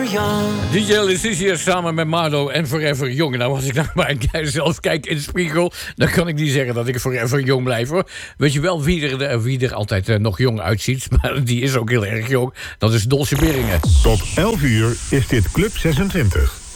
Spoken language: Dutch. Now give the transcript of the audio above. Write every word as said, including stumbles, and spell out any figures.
young. D J Letitia samen met Marlo en Forever Young. Nou, als ik nou maar zelf kijk in de spiegel, dan kan ik niet zeggen dat ik Forever Young blijf, hoor. Weet je wel wie er, wie er altijd uh, nog jong uitziet, maar die is ook heel erg jong. Dat is Dolce Beringen. Tot elf uur is dit Club zesentwintig.